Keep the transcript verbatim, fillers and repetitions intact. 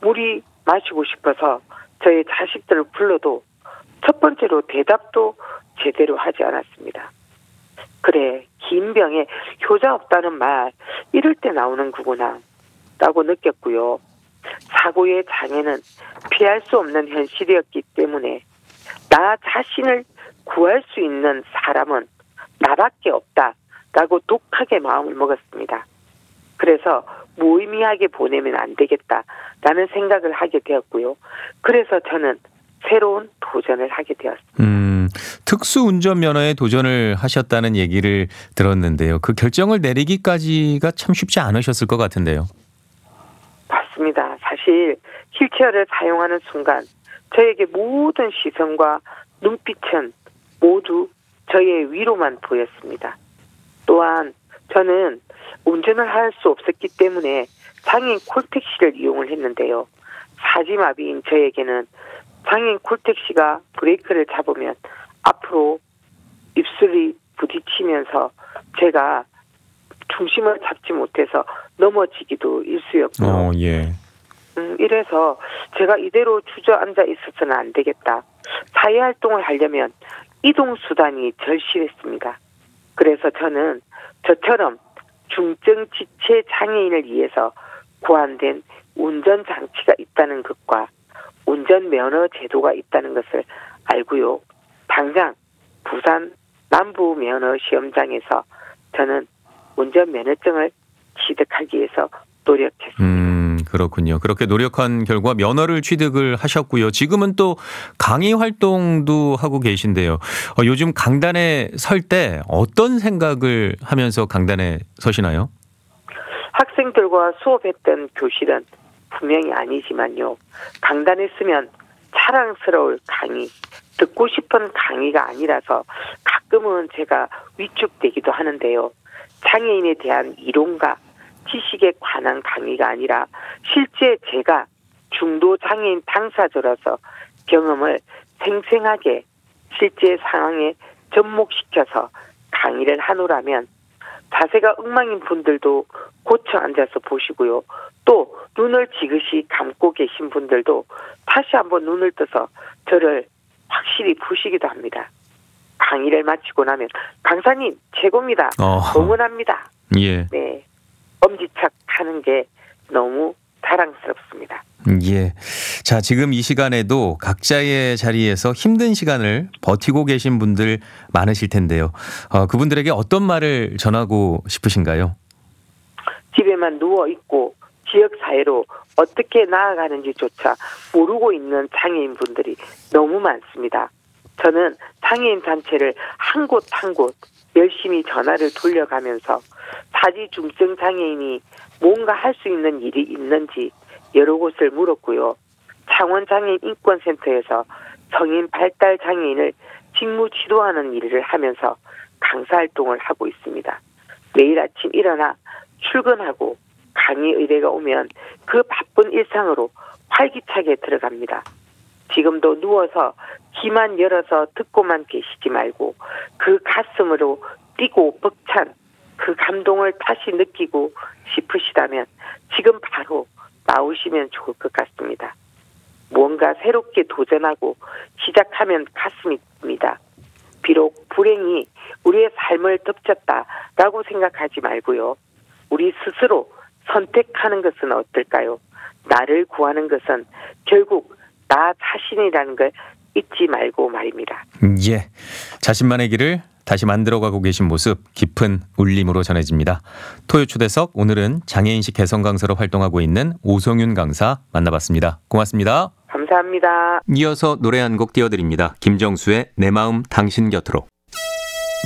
물이 마시고 싶어서 저희 자식들을 불러도 첫 번째로 대답도 제대로 하지 않았습니다. 그래, 긴 병에 효자 없다는 말 이럴 때 나오는 거구나 라고 느꼈고요. 사고의 장애는 피할 수 없는 현실이었기 때문에 나 자신을 구할 수 있는 사람은 나밖에 없다라고 독하게 마음을 먹었습니다. 그래서 무의미하게 보내면 안 되겠다라는 생각을 하게 되었고요. 그래서 저는 새로운 도전을 하게 되었습니다. 음, 특수운전면허에 도전을 하셨다는 얘기를 들었는데요. 그 결정을 내리기까지가 참 쉽지 않으셨을 것 같은데요. 맞습니다. 사실 휠체어를 사용하는 순간 저에게 모든 시선과 눈빛은 모두 저의 위로만 보였습니다. 또한 저는 운전을 할 수 없었기 때문에 장애인 콜택시를 이용을 했는데요. 사지마비인 저에게는 장애인 콜택시가 브레이크를 잡으면 앞으로 입술이 부딪히면서 제가 중심을 잡지 못해서 넘어지기도 일쑤였고요. 어, 예. 음, 이래서 제가 이대로 주저앉아 있어서는 안 되겠다. 사회활동을 하려면 이동수단이 절실했습니다. 그래서 저는 저처럼 중증지체 장애인을 위해서 고안된 운전장치가 있다는 것과 운전면허 제도가 있다는 것을 알고요. 당장 부산 남부면허시험장에서 저는 운전면허증을 취득하기 위해서 노력했습니다. 음, 그렇군요. 그렇게 노력한 결과 면허를 취득을 하셨고요. 지금은 또 강의 활동도 하고 계신데요. 어, 요즘 강단에 설 때 어떤 생각을 하면서 강단에 서시나요? 학생들과 수업했던 교실은 분명히 아니지만요. 강단에 쓰면 자랑스러울 강의, 듣고 싶은 강의가 아니라서 가끔은 제가 위축되기도 하는데요. 장애인에 대한 이론과 지식에 관한 강의가 아니라 실제 제가 중도 장애인 당사자로서 경험을 생생하게 실제 상황에 접목시켜서 강의를 하노라면 자세가 엉망인 분들도 고쳐 앉아서 보시고요. 또 눈을 지그시 감고 계신 분들도 다시 한번 눈을 떠서 저를 확실히 보시기도 합니다. 강의를 마치고 나면 강사님 최고입니다. 어. 응원합니다. 예. 네, 엄지척하는 게 너무 자랑스럽습니다. 예. 자, 지금 이 시간에도 각자의 자리에서 힘든 시간을 버티고 계신 분들 많으실 텐데요. 어, 그분들에게 어떤 말을 전하고 싶으신가요? 집에만 누워있고 지역사회로 어떻게 나아가는지조차 모르고 있는 장애인분들이 너무 많습니다. 저는 장애인 단체를 한 곳 한 곳 열심히 전화를 돌려가면서 사지중증 장애인이 뭔가 할 수 있는 일이 있는지 여러 곳을 물었고요. 창원장애인 인권센터에서 성인 발달 장애인을 직무 지도하는 일을 하면서 강사활동을 하고 있습니다. 매일 아침 일어나 출근하고 강의 의뢰가 오면 그 바쁜 일상으로 활기차게 들어갑니다. 지금도 누워서 귀만 열어서 듣고만 계시지 말고 그 가슴으로 뛰고 벅찬 그 감동을 다시 느끼고 싶으시다면 지금 바로 나오시면 좋을 것 같습니다. 무언가 새롭게 도전하고 시작하면 가슴이 듭니다. 비록 불행이 우리의 삶을 덮쳤다라고 생각하지 말고요. 우리 스스로 선택하는 것은 어떨까요? 나를 구하는 것은 결국 나 자신이라는 걸 잊지 말고 말입니다. 예. 자신만의 길을 다시 만들어가고 계신 모습 깊은 울림으로 전해집니다. 토요 초대석 오늘은 장애인식 개선 강사로 활동하고 있는 오성윤 강사 만나봤습니다. 고맙습니다. 감사합니다. 이어서 노래 한 곡 띄워드립니다. 김정수의 내 마음 당신 곁으로.